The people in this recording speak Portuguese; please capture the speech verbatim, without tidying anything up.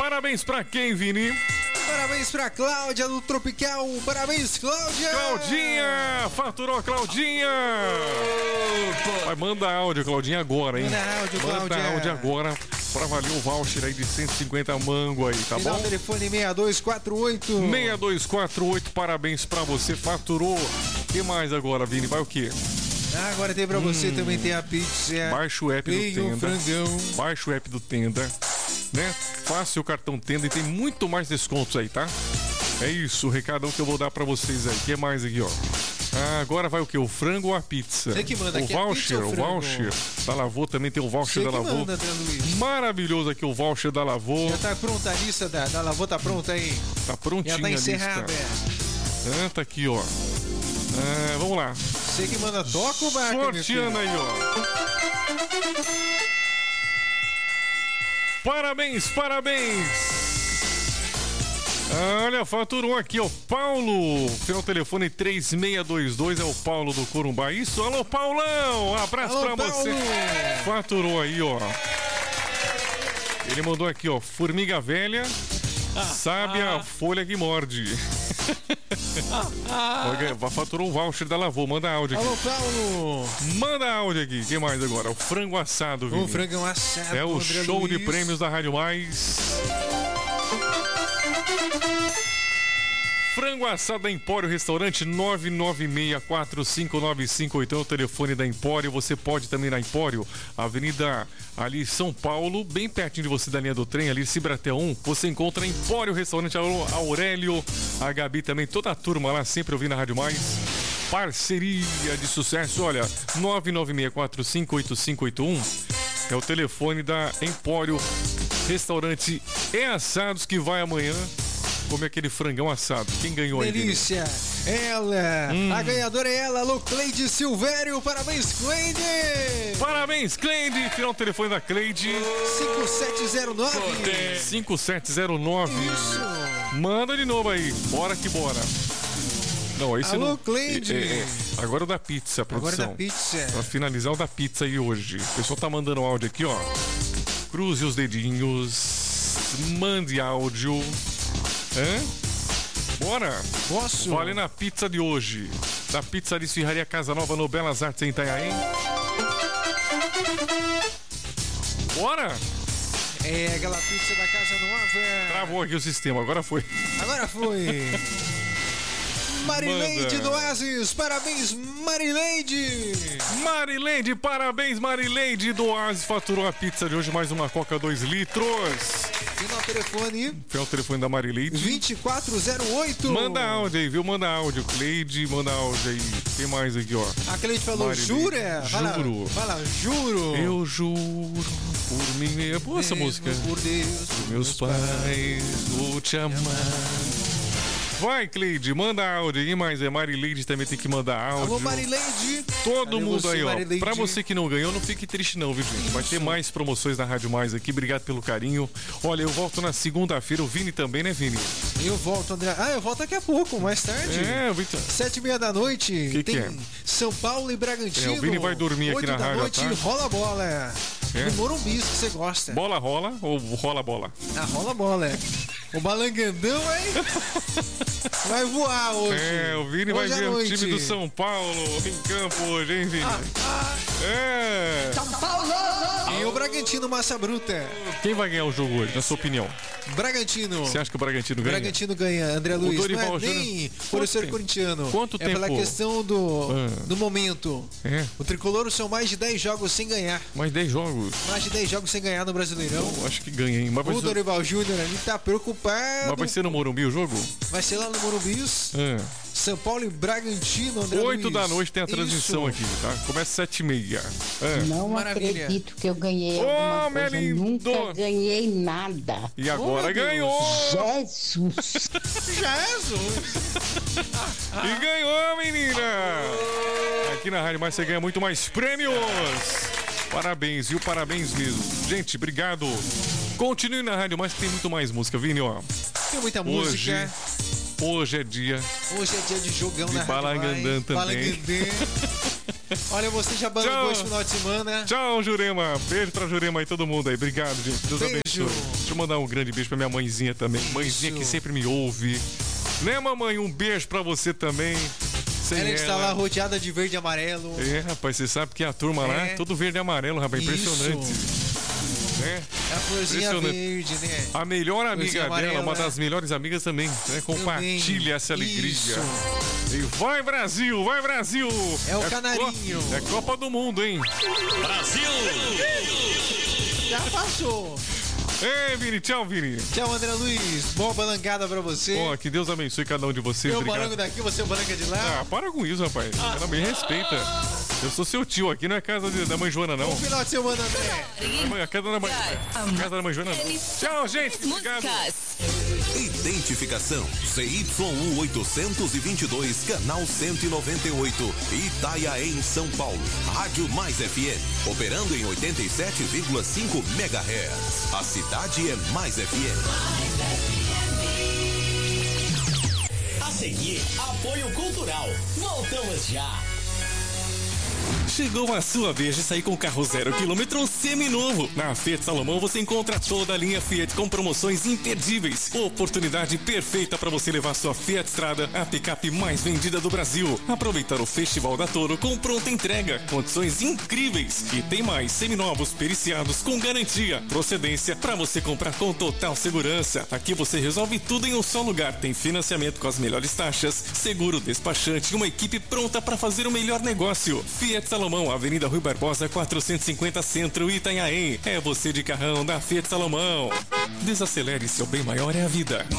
Parabéns pra quem, Vini? Parabéns pra Cláudia do Tropical. Parabéns, Cláudia. Claudinha, faturou, Claudinha. Opa. Vai, manda áudio, Claudinha, agora, hein? Manda áudio, Cláudia. Manda áudio agora pra valer o voucher aí de cento e cinquenta mango aí, tá Final bom? telefone seis dois quatro oito. seis dois quatro oito, parabéns pra você, faturou. O que mais agora, Vini? Vai o quê? Ah, agora tem pra você hum. também, tem a pizza. Baixa o app tem do Tenda. Um frangão. Baixa o app do Tenda, né? Faça seu cartão Tenda e tem muito mais descontos aí, tá? É isso, o recadão que eu vou dar pra vocês aí. O que mais aqui, ó? Ah, agora vai o quê? O frango ou a pizza? Você que manda o aqui voucher, o, o voucher da Lavô também tem o voucher Você da Lavô. Manda, maravilhoso aqui o voucher da Lavô. Já tá pronta a lista da, da Lavô, tá pronta aí? Tá prontinha. Já tá encerrada. Ah, tá aqui, ó. Ah, vamos lá. Você que manda toca ou barca, sorteando aí, ó. Parabéns, parabéns. Olha, faturou aqui, ó, Paulo, final telefone três seis dois dois, é o Paulo do Corumbá. Isso, alô, Paulão, um abraço alô, pra Paulo. você. Faturou aí, ó. Ele mandou aqui, ó, formiga velha, ah, sabe ah. a folha que morde. ah, ah. Faturou o voucher da Lavô, manda áudio aqui. Alô, Paulo. Manda áudio aqui, quem mais agora? O frango assado, Vini. O frango assado. É o André show Luiz. de prêmios da Rádio Mais. Frango assado da Empório Restaurante, nove nove seis quatro cinco nove cinco oito é o telefone da Empório. Você pode também na Empório, Avenida ali São Paulo, bem pertinho de você da linha do trem, ali Cibratel um. Você encontra Empório Restaurante, Aurélio, a Gabi também, toda a turma lá, sempre ouvindo a Rádio Mais. Parceria de sucesso, olha, nove nove seis quatro cinco oito cinco oito um é o telefone da Empório Restaurante e Assados, que vai amanhã comer aquele frangão assado. Quem ganhou aí? Delícia! Ela! Hum. A ganhadora é ela, alô, Cleide Silvério. Parabéns, Cleide! Parabéns, Cleide! Final telefone da Cleide. cinco sete zero nove. cinco sete zero nove. Isso! Manda de novo aí. Bora que bora. Não, esse alô, não... Cleide! É, é, agora o da pizza, produção. Agora da pizza. Pra finalizar o da pizza aí hoje. O pessoal tá mandando áudio aqui, ó. Cruze os dedinhos. Mande áudio. Hã? Bora! Posso? Vale na pizza de hoje. Da pizza de Esfirraria Casa Nova no Belas Artes em Itanhaém. Bora! É aquela pizza da Casa Nova. Travou aqui o sistema, agora foi. Agora foi. Marileide do Oasis, parabéns, Marileide! Marileide, parabéns, Marileide do Oasis. Faturou a pizza de hoje, mais uma Coca dois litros. Final telefone. Final telefone da Marileide. vinte e quatro zero oito. Manda áudio aí, viu? Manda áudio. Cleide, manda áudio aí. Tem mais aqui, ó. A Cleide falou, Marileide. Jura? Juro. Fala, fala, juro. Eu juro por mim. É boa essa música. Por Deus, por meus pais, vou te amar. Vai, Cleide, manda áudio. E mais é Marileide também tem que mandar áudio. Alô, Marileide. Todo Cadê mundo você, aí, ó. Marileide? Pra você que não ganhou, não fique triste não, viu, gente? Vai ter mais promoções na Rádio Mais aqui. Obrigado pelo carinho. Olha, eu volto na segunda-feira. O Vini também, né, Vini? Eu volto, André. Ah, eu volto daqui a pouco, mais tarde. É, o Vitor. Sete e meia da noite. Que tem que é? São Paulo e Bragantino. É, o Vini vai dormir aqui na da rádio, noite, tá? rola bola. É. No Morumbi, que você gosta. Bola rola ou rola bola? Ah, rola bola, é. O balangandão, hein? Vai voar hoje. É, o Vini hoje vai ver noite. o time do São Paulo em campo hoje, hein, Vini? Ah, ah. É. São Paulo! E o Bragantino Massa Bruta. Quem vai ganhar o jogo hoje, na sua opinião? Bragantino. Você acha que o Bragantino ganha? Bragantino ganha, André Luiz. O Dorival não é nem por eu ser corintiano. Quanto é tempo? pela questão do, ah. do momento. É. O Tricolor são mais de dez jogos sem ganhar. Mais dez jogos? Mais de dez jogos sem ganhar no Brasileirão. Eu acho que ganha, hein? Mas o vai ser... Dorival Júnior ali tá preocupado. Mas vai ser no Morumbi o jogo? Vai ser lá no Morumbi. É. São Paulo e Bragantino, André Oito Luiz. da noite tem a transmissão Isso. aqui, tá? Começa sete e meia. É. Não Maravilha. acredito que eu ganhei Ô, alguma coisa. lindo. Nunca ganhei nada. E agora oh, ganhou! Jesus! Jesus! E ganhou, menina! Aqui na Rádio Mais você ganha muito mais prêmios! Parabéns, viu? Parabéns mesmo. Gente, obrigado. Continue na Rádio Mais que tem muito mais música, Vini, ó. Tem muita Hoje, música. Hoje é dia. Hoje é dia de jogão de na Rádio Mais. Balangandã também. Balangandã. Olha, você já bancou Tchau. esse final de semana. Tchau, Jurema. Beijo pra Jurema e todo mundo aí. Obrigado, gente. Deus Beijo. abençoe. Deixa eu mandar um grande beijo pra minha mãezinha também. Mãezinha Isso. que sempre me ouve. Né, mamãe? Um beijo pra você também. Sem Ela ela. está lá rodeada de verde e amarelo. É, rapaz, você sabe que a turma lá É. é todo verde e amarelo, rapaz. Impressionante. Isso. Né? É a florzinha Impressionante. verde, né? A melhor amiga Florzinha dela, amarela. uma das melhores amigas também, né? Compartilha essa alegria. Isso. E vai, Brasil, vai, Brasil! É o canarinho. Co- É Copa do Mundo, hein? Já passou. Ei, Vini, tchau, Vini. Tchau, André Luiz. Boa balangada pra você. Ó, que Deus abençoe cada um de vocês. Eu Obrigado. balango daqui, você balanga de lá. Ah, para com isso, rapaz. Ela me respeita. Eu sou seu tio, aqui não é casa de- da mãe Joana, não. Bom final de semana, André. A mãe- A casa da mãe, a casa da mãe Joana, não. Tchau, gente. Obrigado. Identificação C Y U oitocentos e vinte e dois, canal cento e noventa e oito, Itaiaém, São Paulo. Rádio Mais F M, operando em oitenta e sete vírgula cinco megahertz. A cidade é Mais F M. A seguir, apoio cultural. Voltamos já. Chegou a sua vez de sair com carro zero quilômetro seminovo. Na Fiat Salomão você encontra toda a linha Fiat com promoções imperdíveis. Oportunidade perfeita para você levar sua Fiat Strada, a picape mais vendida do Brasil. Aproveitar o Festival da Toro com pronta entrega, condições incríveis. E tem mais, seminovos periciados com garantia, procedência para você comprar com total segurança. Aqui você resolve tudo em um só lugar. Tem financiamento com as melhores taxas, seguro, despachante e uma equipe pronta para fazer o melhor negócio. Fiat Salomão, Avenida Rui Barbosa, quatrocentos e cinquenta Centro, Itanhaém. É você de carrão da Fiat Salomão. Desacelere, seu bem maior é a vida.